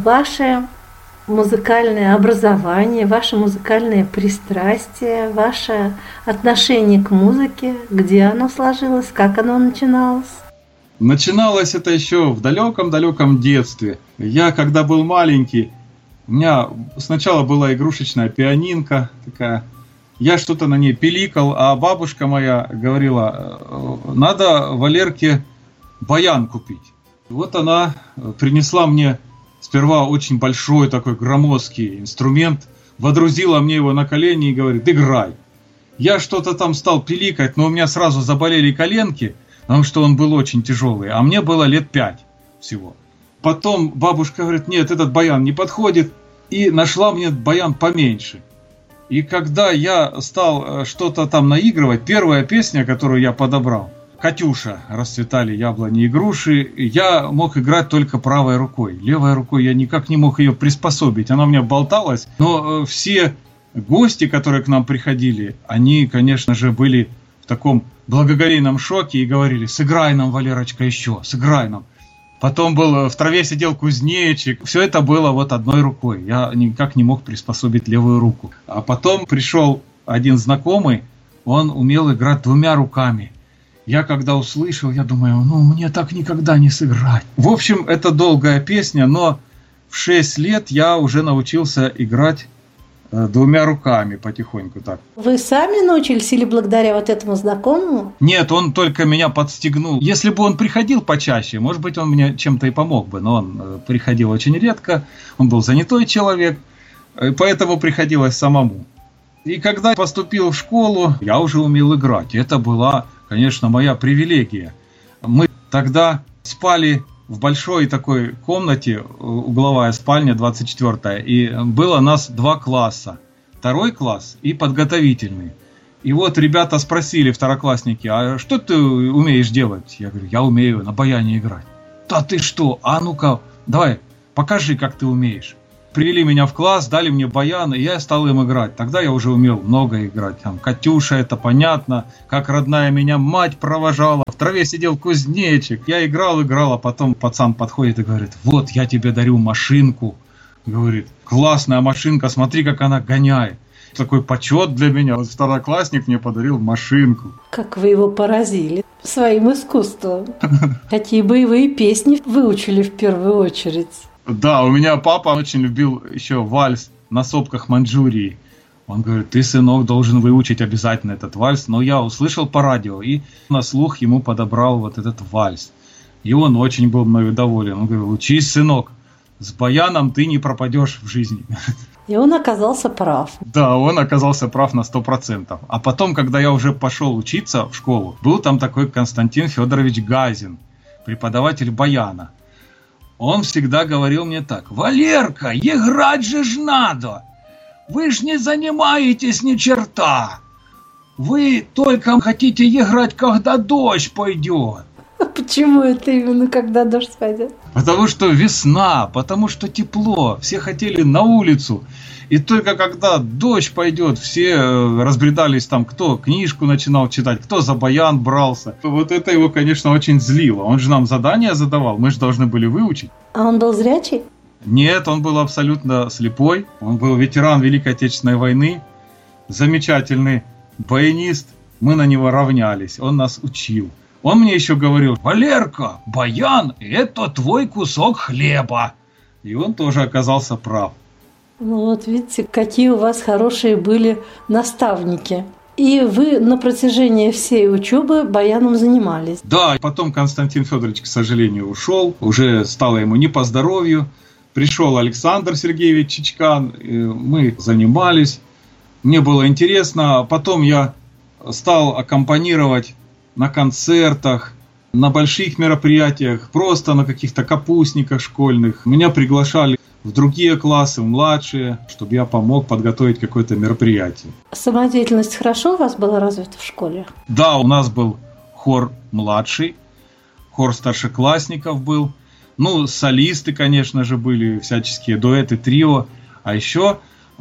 Ваше музыкальное образование, ваше музыкальное пристрастие, ваше отношение к музыке, где оно сложилось, как оно начиналось? Начиналось это еще в далеком-далеком детстве. Я, когда был маленький, у меня сначала была игрушечная пианинка такая. Я что-то на ней пиликал, а бабушка моя говорила, надо Валерке баян купить. Вот она принесла мне сперва очень большой такой громоздкий инструмент, водрузила мне его на колени и говорит, играй. Я что-то там стал пиликать, но у меня сразу заболели коленки, потому что он был очень тяжелый, а мне было лет 5 всего. Потом бабушка говорит, нет, этот баян не подходит, и нашла мне баян поменьше. И когда я стал что-то там наигрывать, первая песня, которую я подобрал, «Катюша», расцветали яблони и груши, я мог играть только правой рукой. Левой рукой я никак не мог ее приспособить, она у меня болталась. Но все гости, которые к нам приходили, они, конечно же, были в таком благоговейном шоке и говорили, сыграй нам, Валерочка, еще, сыграй нам. Потом был в траве сидел кузнечик. Все это было вот одной рукой. Я никак не мог приспособить левую руку. А потом пришел один знакомый, он умел играть 2 руками. Я когда услышал, я думаю, мне так никогда не сыграть. В общем, это долгая песня, но в 6 лет я уже научился играть 2 руками потихоньку так. Вы сами научились или благодаря вот этому знакомому? Нет, он только меня подстегнул. Если бы он приходил почаще, может быть, он мне чем-то и помог бы. Но он приходил очень редко, он был занятой человек, поэтому приходилось самому. И когда поступил в школу, я уже умел играть. Это была, конечно, моя привилегия. Мы тогда спали в большой такой комнате, угловая спальня, 24-я, и было нас 2 класса. 2 класс и подготовительный. И вот ребята спросили, второклассники, а что ты умеешь делать? Я говорю, я умею на баяне играть. Да ты что? А ну-ка, давай, покажи, как ты умеешь. Привели меня в класс, дали мне баян, и я стал им играть. Тогда я уже умел много играть. Там, «Катюша», это понятно, как родная меня мать провожала. В траве сидел кузнечик. Я играл, а потом пацан подходит и говорит, вот, я тебе дарю машинку. Говорит, классная машинка, смотри, как она гоняет. Такой почет для меня. Вот второклассник мне подарил машинку. Как вы его поразили своим искусством. Какие боевые песни выучили в первую очередь? Да, у меня папа очень любил еще вальс на сопках Маньчжурии. Он говорит, ты, сынок, должен выучить обязательно этот вальс. Но я услышал по радио и на слух ему подобрал вот этот вальс. И он очень был мною доволен. Он говорит, учись, сынок, с баяном ты не пропадешь в жизни. И он оказался прав. Да, он оказался прав на 100%. А потом, когда я уже пошел учиться в школу, был там такой Константин Федорович Газин, преподаватель баяна. Он всегда говорил мне так, Валерка, играть же ж надо, вы ж не занимаетесь ни черта, вы только хотите играть, когда дождь пойдет. Почему это именно когда дождь пойдет? Потому что весна, потому что тепло, все хотели на улицу. И только когда дождь пойдет, все разбредались там, кто книжку начинал читать, кто за баян брался. Вот это его, конечно, очень злило. Он же нам задания задавал, мы же должны были выучить. А он был зрячий? Нет, он был абсолютно слепой. Он был ветеран Великой Отечественной войны, замечательный баянист. Мы на него равнялись, он нас учил. Он мне еще говорил, Валерка, баян – это твой кусок хлеба. И он тоже оказался прав. Ну вот видите, какие у вас хорошие были наставники. И вы на протяжении всей учебы баяном занимались. Да, потом Константин Федорович, к сожалению, ушел. Уже стало ему не по здоровью. Пришел Александр Сергеевич Чичкан. Мы занимались. Мне было интересно. Потом я стал аккомпанировать на концертах, на больших мероприятиях, просто на каких-то капустниках школьных. Меня приглашали в другие классы, в младшие, чтобы я помог подготовить какое-то мероприятие. Самодеятельность хорошо у вас была развита в школе? Да, у нас был хор младший, хор старшеклассников был. Ну, солисты, конечно же, были, всяческие дуэты, трио. А еще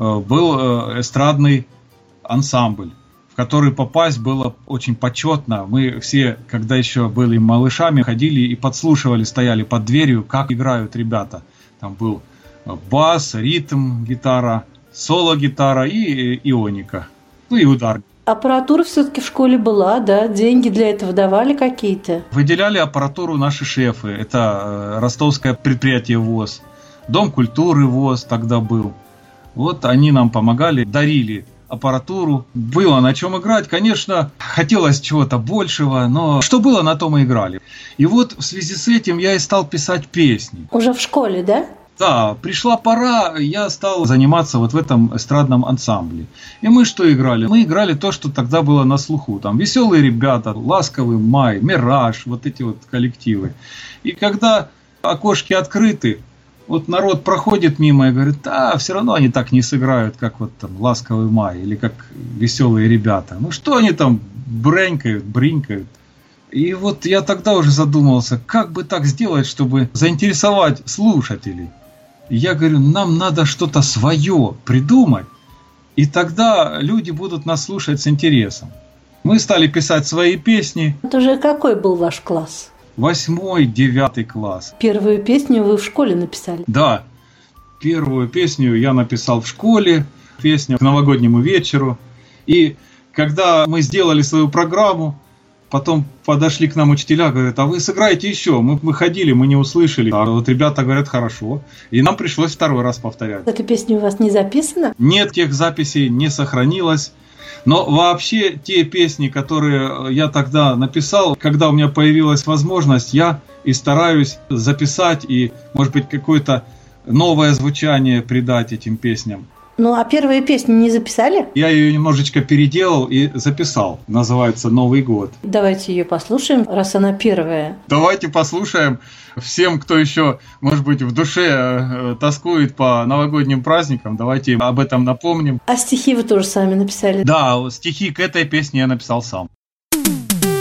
был эстрадный ансамбль, в который попасть было очень почетно. Мы все, когда еще были малышами, ходили и подслушивали, стояли под дверью, как играют ребята. Там был бас, ритм, гитара, соло-гитара и ионика, ну и ударник. Аппаратура все-таки в школе была, да? Деньги для этого давали какие-то? Выделяли аппаратуру наши шефы. Это ростовское предприятие ВОЗ. Дом культуры ВОЗ тогда был. Вот они нам помогали, дарили аппаратуру. Было на чем играть. Конечно, хотелось чего-то большего, но что было, на то мы играли. И вот в связи с этим я и стал писать песни. Уже в школе, да? Да, пришла пора, я стал заниматься вот в этом эстрадном ансамбле. И мы что играли? Мы играли то, что тогда было на слуху. Там «Веселые ребята», «Ласковый май», «Мираж», вот эти вот коллективы. И когда окошки открыты, вот народ проходит мимо и говорит: да, все равно они так не сыграют, как вот там «Ласковый май» или как «Веселые ребята». Ну что они там бренькают, бринкают? И вот я тогда уже задумался, как бы так сделать, чтобы заинтересовать слушателей. И я говорю, нам надо что-то свое придумать, и тогда люди будут нас слушать с интересом. Мы стали писать свои песни. Это уже какой был ваш класс? 8-й, 9 класс. Первую песню вы в школе написали? Да, первую песню я написал в школе, песня к новогоднему вечеру. И когда мы сделали свою программу, потом подошли к нам учителя, говорят: а вы сыграете еще? Мы ходили, мы не услышали. А вот ребята говорят: хорошо. И нам пришлось второй раз повторять. Эта песня у вас не записана? Нет, тех записей не сохранилось. Но вообще те песни, которые я тогда написал, когда у меня появилась возможность, я и стараюсь записать и, может быть, какое-то новое звучание придать этим песням. Ну, а первые песни не записали? Я ее немножечко переделал и записал. Называется «Новый год». Давайте ее послушаем, раз она первая. Давайте послушаем. Всем, кто еще, может быть, в душе тоскует по новогодним праздникам, давайте об этом напомним. А стихи вы тоже сами написали? Да, стихи к этой песне я написал сам.